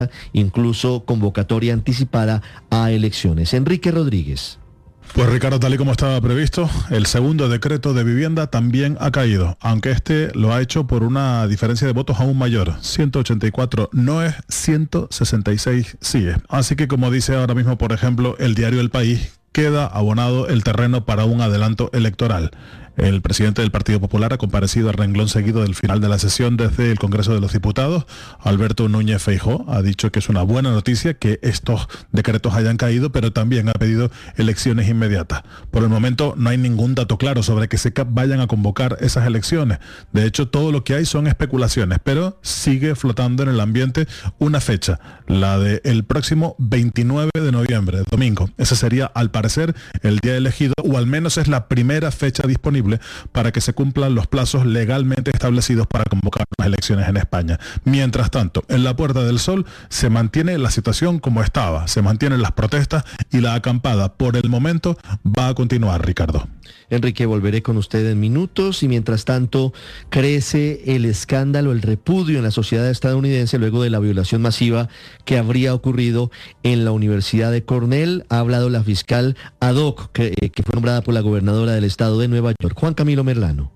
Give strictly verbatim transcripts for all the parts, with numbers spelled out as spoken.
incluso convocatoria anticipada a elecciones. Enrique Rodríguez. Pues Ricardo, tal y como estaba previsto, el segundo decreto de vivienda también ha caído, aunque este lo ha hecho por una diferencia de votos aún mayor. ciento ochenta y cuatro no es, ciento sesenta y seis sí es. Así que, como dice ahora mismo, por ejemplo, el diario El País, queda abonado el terreno para un adelanto electoral. El presidente del Partido Popular ha comparecido al renglón seguido del final de la sesión desde el Congreso de los Diputados. Alberto Núñez Feijóo ha dicho que es una buena noticia que estos decretos hayan caído, pero también ha pedido elecciones inmediatas. Por el momento no hay ningún dato claro sobre que se vayan a convocar esas elecciones. De hecho, todo lo que hay son especulaciones, pero sigue flotando en el ambiente una fecha, la del próximo veintinueve de noviembre, domingo. Ese sería, al parecer, el día elegido, o al menos es la primera fecha disponible para que se cumplan los plazos legalmente establecidos para convocar las elecciones en España. Mientras tanto, en la Puerta del Sol se mantiene la situación como estaba, se mantienen las protestas y la acampada por el momento va a continuar, Ricardo. Enrique, volveré con usted en minutos y mientras tanto crece el escándalo, el repudio en la sociedad estadounidense luego de la violación masiva que habría ocurrido en la Universidad de Cornell. Ha hablado la fiscal ad hoc que, que fue nombrada por la gobernadora del estado de Nueva York, Juan Camilo Merlano.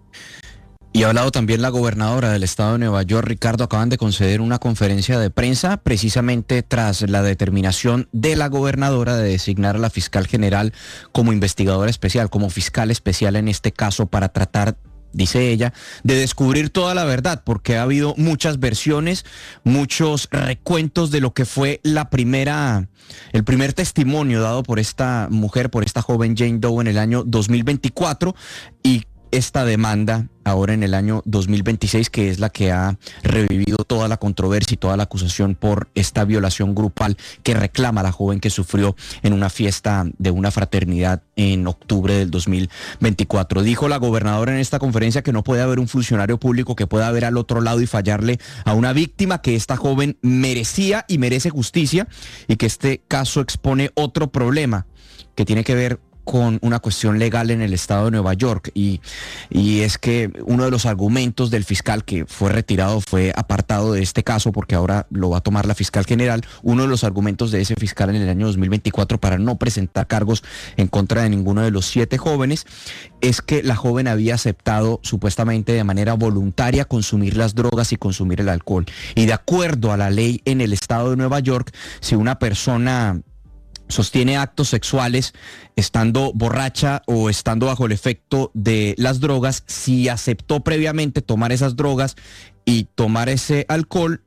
Y ha hablado también la gobernadora del estado de Nueva York, Ricardo. Acaban de conceder una conferencia de prensa precisamente tras la determinación de la gobernadora de designar a la fiscal general como investigadora especial, como fiscal especial en este caso, para tratar, dice ella, de descubrir toda la verdad, porque ha habido muchas versiones, muchos recuentos de lo que fue la primera, el primer testimonio dado por esta mujer, por esta joven Jane Doe en el año dos mil veinticuatro y esta demanda ahora en el año dos mil veintiséis, que es la que ha revivido toda la controversia y toda la acusación por esta violación grupal que reclama la joven que sufrió en una fiesta de una fraternidad en octubre del dos mil veinticuatro. Dijo la gobernadora en esta conferencia que no puede haber un funcionario público que pueda ver al otro lado y fallarle a una víctima, que esta joven merecía y merece justicia, y que este caso expone otro problema que tiene que ver con una cuestión legal en el estado de Nueva York, y, y es que uno de los argumentos del fiscal que fue retirado, fue apartado de este caso porque ahora lo va a tomar la fiscal general, uno de los argumentos de ese fiscal en el año dos mil veinticuatro para no presentar cargos en contra de ninguno de los siete jóvenes es que la joven había aceptado supuestamente de manera voluntaria consumir las drogas y consumir el alcohol. Y de acuerdo a la ley en el estado de Nueva York, si una persona sostiene actos sexuales estando borracha o estando bajo el efecto de las drogas, si aceptó previamente tomar esas drogas y tomar ese alcohol,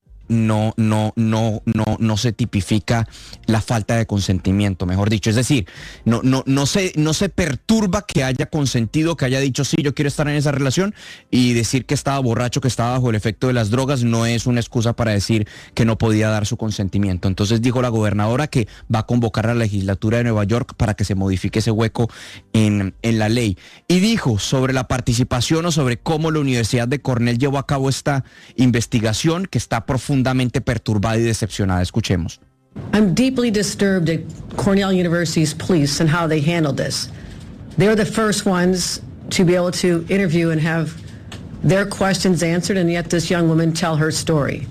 no, no, no, no, no se tipifica la falta de consentimiento, mejor dicho. Es decir, no, no, no se, no se perturba que haya consentido, que haya dicho sí, yo quiero estar en esa relación, y decir que estaba borracho, que estaba bajo el efecto de las drogas, no es una excusa para decir que no podía dar su consentimiento. Entonces dijo la gobernadora que va a convocar a la legislatura de Nueva York para que se modifique ese hueco en, en la ley. Y dijo sobre la participación o sobre cómo la Universidad de Cornell llevó a cabo esta investigación, que está profundamente perturbada y decepcionada. Escuchemos. I'm deeply disturbed at Cornell University's police and how they handled this. They're the first ones to be able to interview and have their questions answered, and yet this young woman tell her story.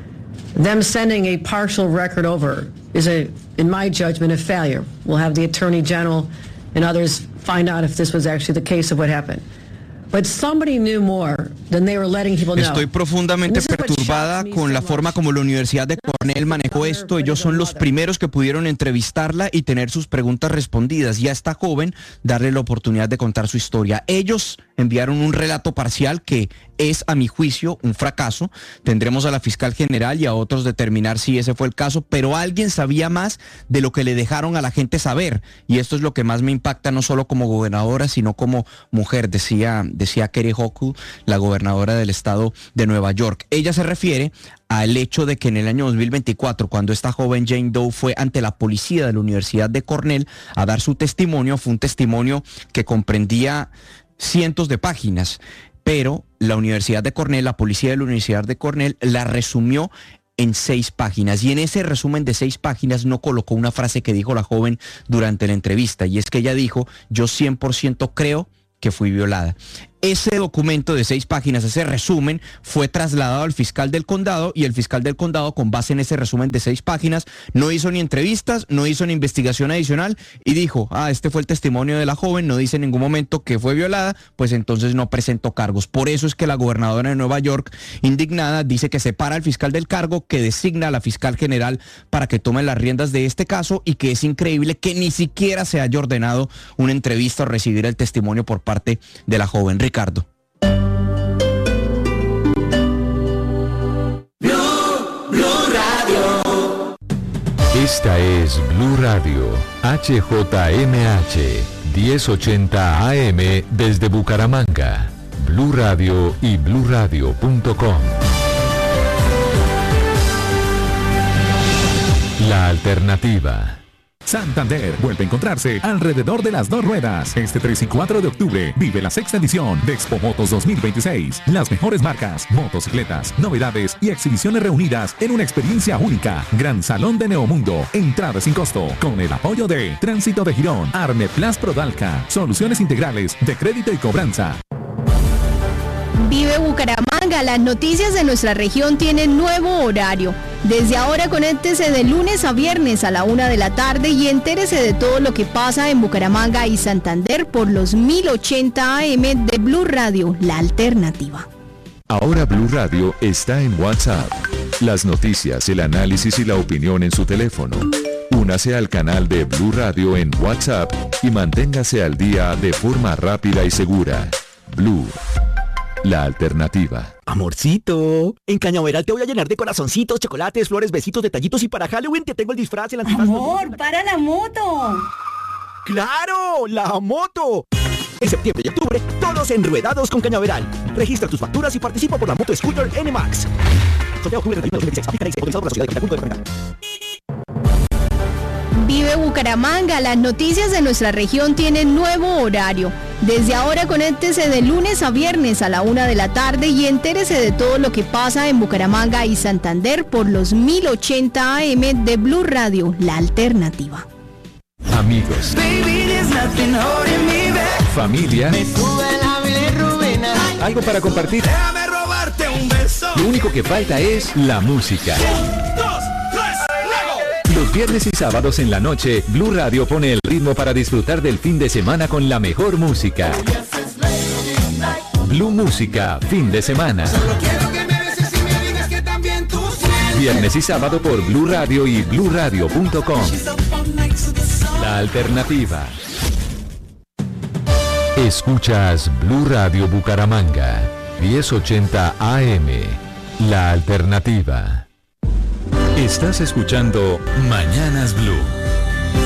Them sending a partial record over is, a, in my judgment, a failure. We'll have the Attorney General and others find out if this was actually the case of what happened. But somebody knew more than they were letting people know. Estoy profundamente perturbada con la forma como la Universidad de Cornell manejó esto. Ellos son los primeros que pudieron entrevistarla y tener sus preguntas respondidas, y a esta joven darle la oportunidad de contar su historia. Ellos enviaron un relato parcial que es, a mi juicio, un fracaso. Tendremos a la fiscal general y a otros determinar si ese fue el caso, pero alguien sabía más de lo que le dejaron a la gente saber, y esto es lo que más me impacta, no solo como gobernadora, sino como mujer, decía, decía Kathy Hochul, la gobernadora del estado de Nueva York. Ella se refiere al hecho de que en el año dos mil veinticuatro, cuando esta joven Jane Doe fue ante la policía de la Universidad de Cornell a dar su testimonio, fue un testimonio que comprendía cientos de páginas, pero la Universidad de Cornell, la policía de la Universidad de Cornell, la resumió en seis páginas, y en ese resumen de seis páginas no colocó una frase que dijo la joven durante la entrevista, y es que ella dijo: yo cien por ciento creo que fui violada. Ese documento de seis páginas, ese resumen, fue trasladado al fiscal del condado y el fiscal del condado, con base en ese resumen de seis páginas, no hizo ni entrevistas, no hizo ni investigación adicional y dijo, ah, este fue el testimonio de la joven, no dice en ningún momento que fue violada, pues entonces no presentó cargos. Por eso es que la gobernadora de Nueva York, indignada, dice que separa al fiscal del cargo, que designa a la fiscal general para que tome las riendas de este caso y que es increíble que ni siquiera se haya ordenado una entrevista o recibir el testimonio por parte de la joven. Ricardo. Blue, Blue Radio. Esta es Blue Radio, H J M H, diez ochenta A M desde Bucaramanga. Blue Radio y blue radio punto com. La alternativa. Santander vuelve a encontrarse alrededor de las dos ruedas. Este tres y cuatro de octubre vive la sexta edición de Expo Motos dos mil veintiséis. Las mejores marcas, motocicletas, novedades y exhibiciones reunidas en una experiencia única. Gran Salón de Neomundo, entrada sin costo, con el apoyo de Tránsito de Girón, Armeplas Prodalca, Soluciones Integrales de Crédito y Cobranza. Vive Bucaramanga, las noticias de nuestra región tienen nuevo horario. Desde ahora conéctese de lunes a viernes a la una de la tarde y entérese de todo lo que pasa en Bucaramanga y Santander por los mil ochenta A M de Blue Radio, la alternativa. Ahora Blue Radio está en WhatsApp. Las noticias, el análisis y la opinión en su teléfono. Únase al canal de Blue Radio en WhatsApp y manténgase al día de forma rápida y segura. Blue, la alternativa. Amorcito, en Cañaveral te voy a llenar de corazoncitos, chocolates, flores, besitos, detallitos y para Halloween te tengo el disfraz, el antifaz. Amor, para la moto. ¡Claro! ¡La moto! En septiembre y octubre, todos enruedados con Cañaveral. Registra tus facturas y participa por la moto scooter N MAX. Sorteo octubre treinta y uno de dos mil dieciséis. Aplica ley autorizado por la Sociedad de Capital Punto de Vive Bucaramanga, las noticias de nuestra región tienen nuevo horario. Desde ahora conéctese de lunes a viernes a la una de la tarde y entérese de todo lo que pasa en Bucaramanga y Santander por los mil ochenta A M de Blue Radio, la alternativa. Amigos, familia, algo para compartir. Lo único que falta es la música. Los viernes y sábados en la noche, Blue Radio pone el ritmo para disfrutar del fin de semana con la mejor música. Blue Música, fin de semana. Viernes y sábado por Blue Radio y blue radio punto com. La alternativa. Escuchas Blue Radio Bucaramanga, diez ochenta A M. La alternativa. Estás escuchando Mañanas Blue.